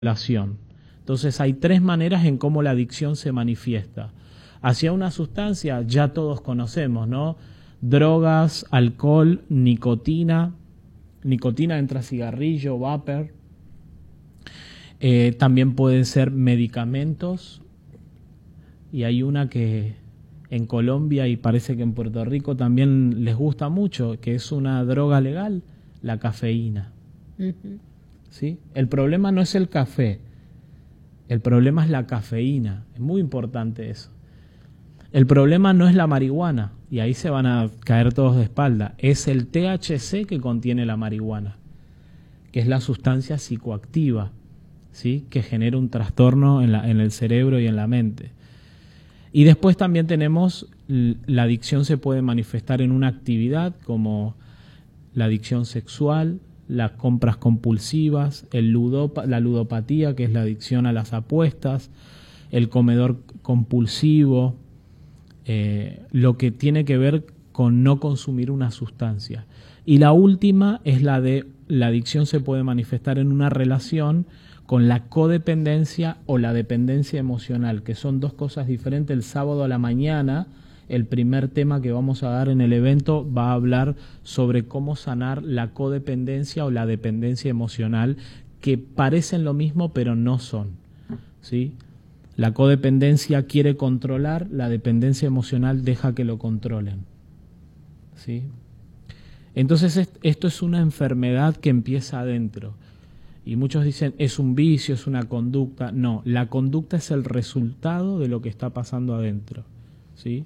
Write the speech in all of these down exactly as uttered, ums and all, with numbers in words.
relación. Entonces hay tres maneras en cómo la adicción se manifiesta. Hacia una sustancia ya todos conocemos, ¿no? Drogas, alcohol, nicotina. Nicotina entra cigarrillo, vapor. Eh, también pueden ser medicamentos. Y hay una que en Colombia y parece que en Puerto Rico también les gusta mucho, que es una droga legal, la cafeína. Uh-huh. ¿Sí? El problema no es el café, el problema es la cafeína. Es muy importante eso. El problema no es la marihuana, y ahí se van a caer todos de espalda. Es el T H C que contiene la marihuana, que es la sustancia psicoactiva, ¿sí? Que genera un trastorno en, la, en el cerebro y en la mente. Y después también tenemos, la adicción se puede manifestar en una actividad como la adicción sexual, las compras compulsivas, el ludopa, la ludopatía, que es la adicción a las apuestas, el comedor compulsivo, eh, lo que tiene que ver con no consumir una sustancia. Y la última es la de la adicción se puede manifestar en una relación con la codependencia o la dependencia emocional, que son dos cosas diferentes. El sábado a la mañana, el primer tema que vamos a dar en el evento va a hablar sobre cómo sanar la codependencia o la dependencia emocional, que parecen lo mismo pero no son, ¿sí? La codependencia quiere controlar, la dependencia emocional deja que lo controlen, ¿sí? Entonces esto es una enfermedad que empieza adentro. Y muchos dicen, es un vicio, es una conducta. No, la conducta es el resultado de lo que está pasando adentro, ¿sí?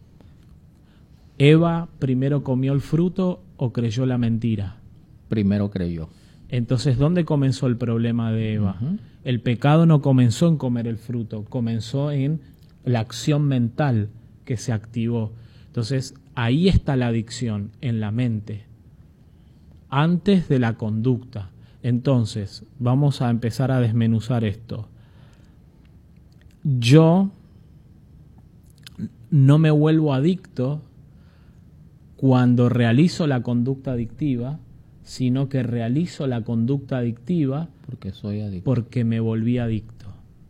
Eva primero comió el fruto o creyó la mentira. Primero creyó. Entonces, ¿dónde comenzó el problema de Eva? Uh-huh. El pecado no comenzó en comer el fruto, comenzó en la acción mental que se activó. Entonces, ahí está la adicción, en la mente, antes de la conducta. Entonces, vamos a empezar a desmenuzar esto. Yo no me vuelvo adicto cuando realizo la conducta adictiva, sino que realizo la conducta adictiva porque soy adicto. Porque me volví adicto.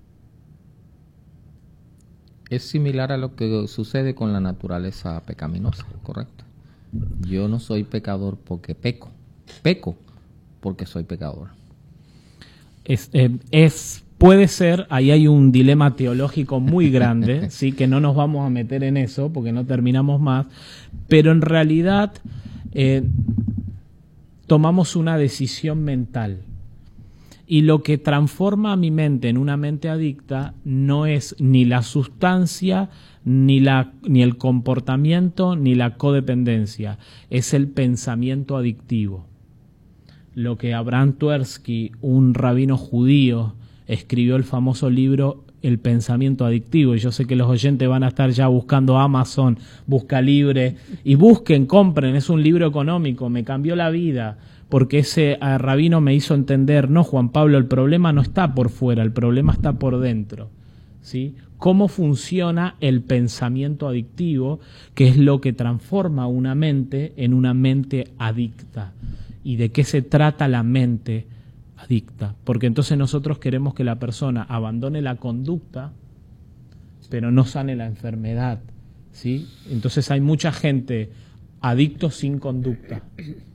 Es similar a lo que sucede con la naturaleza pecaminosa, ¿correcto? Yo no soy pecador porque peco, peco porque soy pecador. Es, eh, es puede ser, ahí hay un dilema teológico muy grande, sí, que no nos vamos a meter en eso porque no terminamos más, pero en realidad eh, tomamos una decisión mental. Y lo que transforma a mi mente en una mente adicta no es ni la sustancia, ni, la, ni el comportamiento, ni la codependencia, es el pensamiento adictivo. Lo que Abraham Tversky, un rabino judío, escribió el famoso libro El pensamiento adictivo, y yo sé que los oyentes van a estar ya buscando Amazon, Busca Libre, y busquen, compren, es un libro económico, me cambió la vida, porque ese uh, rabino me hizo entender, no, Juan Pablo, el problema no está por fuera, el problema está por dentro, ¿sí? Cómo funciona el pensamiento adictivo, que es lo que transforma una mente en una mente adicta. ¿Y de qué se trata la mente adicta? Porque entonces nosotros queremos que la persona abandone la conducta, pero no sane la enfermedad, ¿sí? Entonces hay mucha gente adicto sin conducta.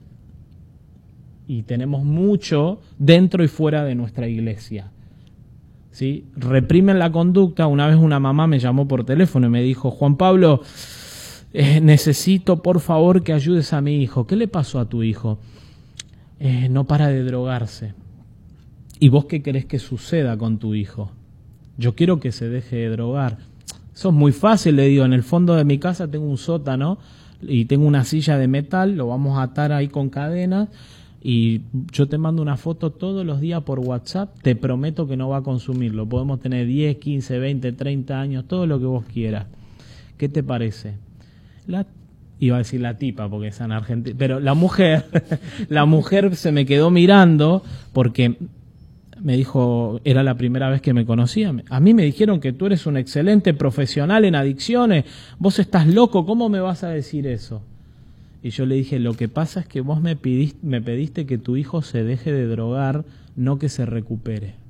Y tenemos mucho dentro y fuera de nuestra iglesia, ¿sí? Reprimen la conducta. Una vez una mamá me llamó por teléfono y me dijo, Juan Pablo, eh, necesito por favor que ayudes a mi hijo. ¿Qué le pasó a tu hijo? Eh, no para de drogarse. ¿Y vos qué querés que suceda con tu hijo? Yo quiero que se deje de drogar. Eso es muy fácil, le digo. En el fondo de mi casa tengo un sótano y tengo una silla de metal, lo vamos a atar ahí con cadenas y yo te mando una foto todos los días por WhatsApp, te prometo que no va a consumirlo. Podemos tener diez, quince, veinte, treinta años, todo lo que vos quieras. ¿Qué te parece? La Iba a decir la tipa porque es en Argentina, pero la mujer, la mujer se me quedó mirando porque me dijo, era la primera vez que me conocía. A mí me dijeron que tú eres un excelente profesional en adicciones, vos estás loco, ¿cómo me vas a decir eso? Y yo le dije, lo que pasa es que vos me pediste, me pediste que tu hijo se deje de drogar, no que se recupere.